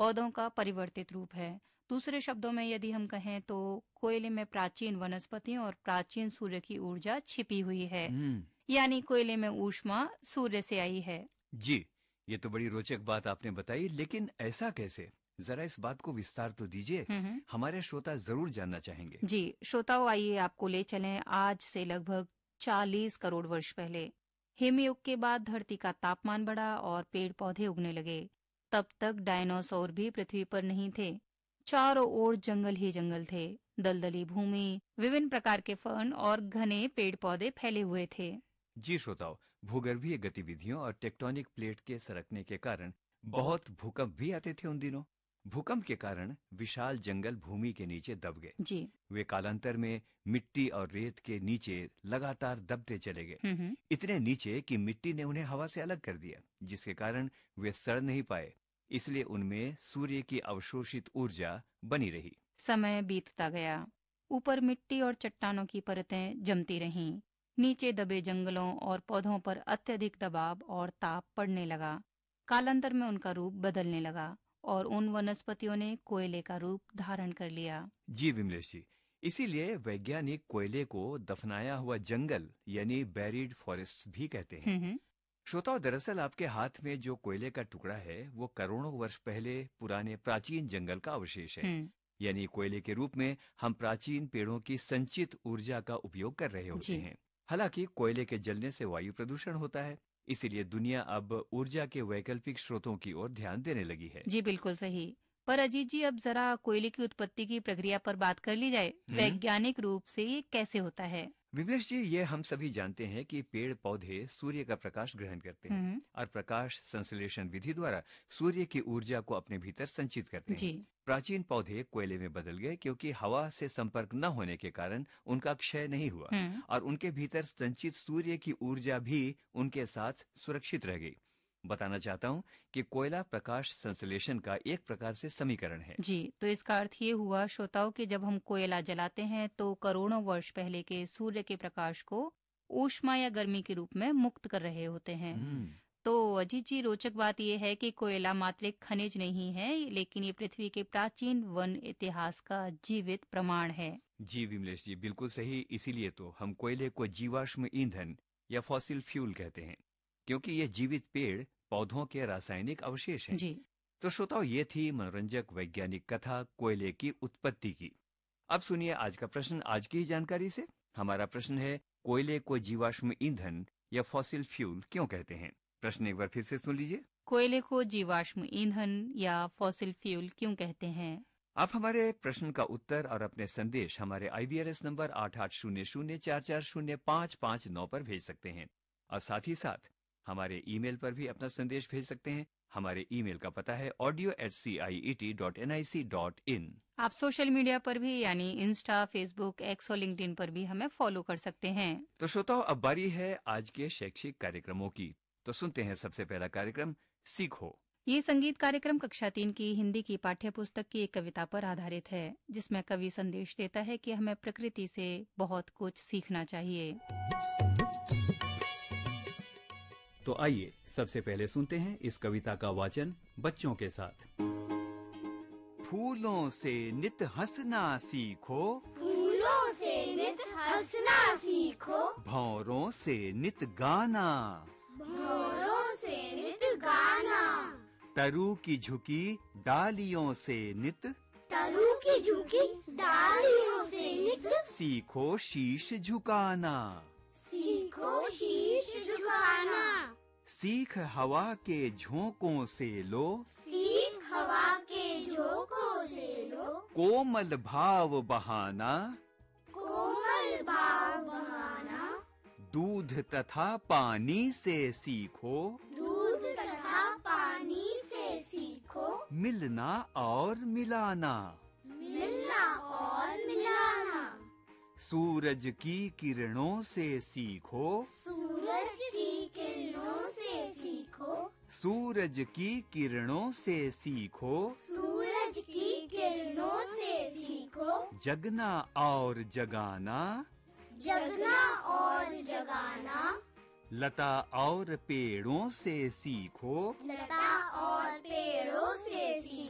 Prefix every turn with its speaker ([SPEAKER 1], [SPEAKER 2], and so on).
[SPEAKER 1] पौधों का परिवर्तित रूप है। दूसरे शब्दों में यदि हम कहें तो कोयले में प्राचीन वनस्पतियों और प्राचीन सूर्य की ऊर्जा छिपी हुई है। यानी कोयले में ऊष्मा सूर्य से आई है।
[SPEAKER 2] जी, ये तो बड़ी रोचक बात आपने बताई, लेकिन ऐसा कैसे? जरा इस बात को विस्तार तो दीजिए, हमारे श्रोता जरूर जानना चाहेंगे।
[SPEAKER 1] जी श्रोताओ, आइए आपको ले चलें आज से लगभग 40 करोड़ वर्ष पहले। हिमयुग के बाद धरती का तापमान बढ़ा और पेड़ पौधे उगने लगे। तब तक डायनासोर भी पृथ्वी पर नहीं थे। चारों ओर जंगल ही जंगल थे, दलदली भूमि, विभिन्न प्रकार के फर्न और घने पेड़ पौधे फैले हुए थे।
[SPEAKER 2] जी श्रोताओ, भूगर्भीय गतिविधियों और टेक्टोनिक प्लेट के सरकने के कारण बहुत भूकंप भी आते थे उन दिनों। भूकंप के कारण विशाल जंगल भूमि के नीचे दब गए।
[SPEAKER 1] जी
[SPEAKER 2] वे कालांतर में मिट्टी और रेत के नीचे लगातार दबते चले गए, इतने नीचे कि मिट्टी ने उन्हें हवा से अलग कर दिया, जिसके कारण वे सड़ नहीं पाए। इसलिए उनमें सूर्य की अवशोषित ऊर्जा बनी रही।
[SPEAKER 1] समय बीतता गया, ऊपर मिट्टी और चट्टानों की परतें जमती रहीं। नीचे दबे जंगलों और पौधों पर अत्यधिक दबाव और ताप पड़ने लगा। कालांतर में उनका रूप बदलने लगा और उन वनस्पतियों ने कोयले का रूप धारण कर लिया।
[SPEAKER 2] जी विमलेश जी, इसीलिए वैज्ञानिक कोयले को दफनाया हुआ जंगल यानी बैरिड फॉरेस्ट भी कहते हैं। श्रोताओं, दरअसल आपके हाथ में जो कोयले का टुकड़ा है वो करोड़ों वर्ष पहले पुराने प्राचीन जंगल का अवशेष है। यानी कोयले के रूप में हम प्राचीन पेड़ों की संचित ऊर्जा का उपयोग कर रहे होते हैं। हालांकि कोयले के जलने से वायु प्रदूषण होता है, इसीलिए दुनिया अब ऊर्जा के वैकल्पिक स्रोतों की ओर ध्यान देने लगी है।
[SPEAKER 1] जी बिल्कुल सही। पर अजीत जी, अब जरा कोयले की उत्पत्ति की प्रक्रिया पर बात कर ली जाए। वैज्ञानिक रूप से ये कैसे होता है?
[SPEAKER 2] विमलेश जी, ये हम सभी जानते हैं कि पेड़ पौधे सूर्य का प्रकाश ग्रहण करते हैं और प्रकाश संश्लेषण विधि द्वारा सूर्य की ऊर्जा को अपने भीतर संचित करते हैं। प्राचीन पौधे कोयले में बदल गए क्योंकि हवा से संपर्क न होने के कारण उनका क्षय नहीं हुआ और उनके भीतर संचित सूर्य की ऊर्जा भी उनके साथ सुरक्षित रह गई। बताना चाहता हूँ कि कोयला प्रकाश संश्लेषण का एक प्रकार से समीकरण है।
[SPEAKER 1] जी, तो इसका अर्थ ये हुआ श्रोताओं कि जब हम कोयला जलाते हैं तो करोड़ों वर्ष पहले के सूर्य के प्रकाश को ऊष्मा या गर्मी के रूप में मुक्त कर रहे होते हैं। तो अजीत जी, रोचक बात यह है कि कोयला मात्र एक खनिज नहीं है, लेकिन ये पृथ्वी के प्राचीन वन इतिहास का जीवित प्रमाण है।
[SPEAKER 2] जी विमलेश जी, बिल्कुल सही। इसीलिए तो हम कोयले को जीवाश्म ईंधन या फॉसिल फ्यूल कहते हैं, क्योंकि ये जीवित पेड़ पौधों के रासायनिक अवशेष हैं।
[SPEAKER 1] जी
[SPEAKER 2] तो श्रोताओं, ये थी मनोरंजक वैज्ञानिक कथा कोयले की उत्पत्ति की। अब सुनिए आज का प्रश्न आज की ही जानकारी से। हमारा प्रश्न है, कोयले को जीवाश्म ईंधन या फॉसिल फ्यूल क्यों कहते हैं? प्रश्न एक बार फिर से सुन लीजिए।
[SPEAKER 1] कोयले को जीवाश्म ईंधन या फॉसिल फ्यूल क्यों कहते हैं?
[SPEAKER 2] आप हमारे प्रश्न का उत्तर और अपने संदेश हमारे IVRS नंबर 8800440559 पर भेज सकते हैं और साथ ही साथ हमारे ईमेल पर भी अपना संदेश भेज सकते हैं। हमारे ईमेल का पता है audio@ciet.nic.in।
[SPEAKER 1] आप सोशल मीडिया पर भी यानी इंस्टा, फेसबुक, एक्स और लिंक्डइन पर भी हमें फॉलो कर सकते हैं।
[SPEAKER 2] तो श्रोताओ, अब बारी है आज के शैक्षिक कार्यक्रमों की। तो सुनते हैं सबसे पहला कार्यक्रम सीखो।
[SPEAKER 1] ये संगीत कार्यक्रम कक्षा 3 की हिंदी की पाठ्य पुस्तक की एक कविता पर आधारित है, जिसमें कवि संदेश देता है कि हमें प्रकृति से बहुत कुछ सीखना चाहिए।
[SPEAKER 2] तो आइए सबसे पहले सुनते हैं इस कविता का वाचन बच्चों के साथ। फूलों से नित हंसना सीखो,
[SPEAKER 3] फूलों से नित हंसना सीखो,
[SPEAKER 2] भंवरों से नित गाना,
[SPEAKER 3] भंवरों से नित गाना,
[SPEAKER 2] तरु की झुकी डालियों से नित,
[SPEAKER 3] तरु की झुकी डालियों से नित,
[SPEAKER 2] सीखो शीश झुकाना,
[SPEAKER 3] सीखो शीश झुकाना,
[SPEAKER 2] सीख हवा के झोंकों से लो,
[SPEAKER 3] सीख हवा के झोंकों से लो,
[SPEAKER 2] कोमल भाव बहाना,
[SPEAKER 3] कोमल भाव बहाना,
[SPEAKER 2] दूध तथा पानी से सीखो,
[SPEAKER 3] दूध तथा पानी से सीखो,
[SPEAKER 2] मिलना और मिलाना,
[SPEAKER 3] मिलना और मिलाना,
[SPEAKER 2] सूरज की किरणों से सीखो,
[SPEAKER 3] सूरज की किरणों से सीखो,
[SPEAKER 2] सूरज की किरणों से सीखो,
[SPEAKER 3] सूरज की किरणों से सीखो,
[SPEAKER 2] जगना और जगाना,
[SPEAKER 3] जगना और जगाना,
[SPEAKER 2] लता और पेड़ों से सीखो,
[SPEAKER 3] लता और पेड़ों से सीखो,